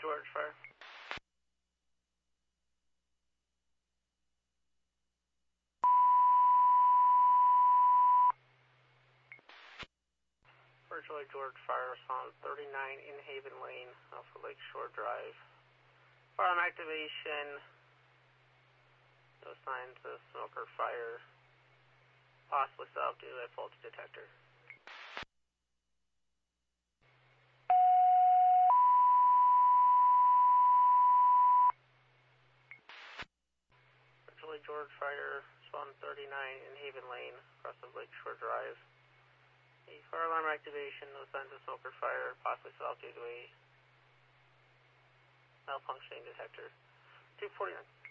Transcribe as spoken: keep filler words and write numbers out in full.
George, fire. Virtual Lake George, fire response thirty-nine in Haven Lane, Alpha Lakeshore Drive. Fire alarm activation. No signs of smoke or fire. Possibly stopped due to a faulty detector. Virtual Lake George, fire response thirty-nine in Haven Lane, across of Lakeshore Drive. A fire alarm activation, no signs of smoke or fire, possibly stopped due to a malfunctioning detector. two forty-nine.